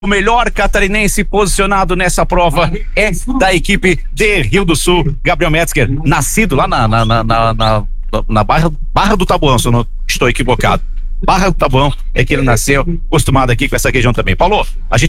O melhor catarinense posicionado nessa prova é da equipe de Rio do Sul, Gabriel Metzger, nascido lá na Barra do Taboão, se eu não estou equivocado. Barra do Taboão é que ele nasceu, acostumado aqui com essa região também. Paulo, a gente